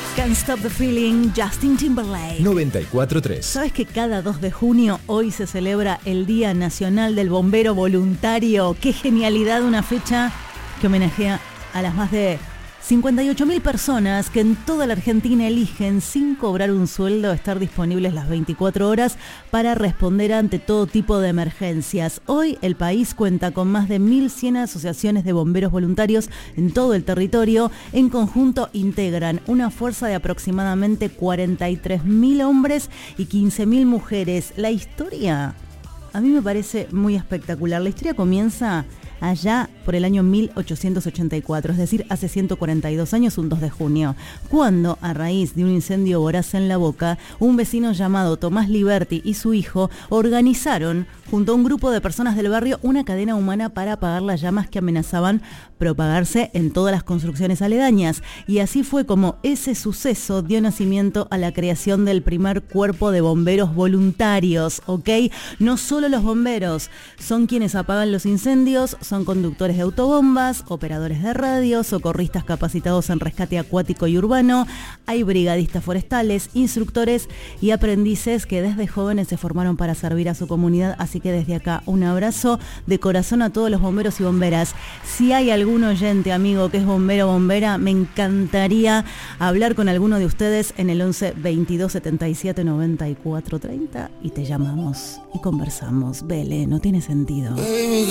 Can't Stop the Feeling, Justin Timberlake. 94.3. ¿Sabes que cada 2 de junio hoy se celebra el Día Nacional del Bombero Voluntario? ¡Qué genialidad! Una fecha que homenajea a las más de 58.000 personas que en toda la Argentina eligen, sin cobrar un sueldo, estar disponibles las 24 horas para responder ante todo tipo de emergencias. Hoy el país cuenta con más de 1.100 asociaciones de bomberos voluntarios en todo el territorio. En conjunto integran una fuerza de aproximadamente 43.000 hombres y 15.000 mujeres. La historia a mí me parece muy espectacular. La historia comienza allá por el año 1884, es decir, hace 142 años, un 2 de junio, cuando, a raíz de un incendio voraz en La Boca, un vecino llamado Tomás Liberti y su hijo organizaron, junto a un grupo de personas del barrio, una cadena humana para apagar las llamas que amenazaban propagarse en todas las construcciones aledañas. Y así fue como ese suceso dio nacimiento a la creación del primer cuerpo de bomberos voluntarios, ¿ok? No solo los bomberos son quienes apagan los incendios, son conductores de autobombas, operadores de radio, socorristas capacitados en rescate acuático y urbano, hay brigadistas forestales, instructores y aprendices que desde jóvenes se formaron para servir a su comunidad. Así que desde acá un abrazo de corazón a todos los bomberos y bomberas. Si hay algún oyente, amigo, que es bombero o bombera, me encantaría hablar con alguno de ustedes en el 11 22 77 94 30 y te llamamos y conversamos. Vele, no tiene sentido.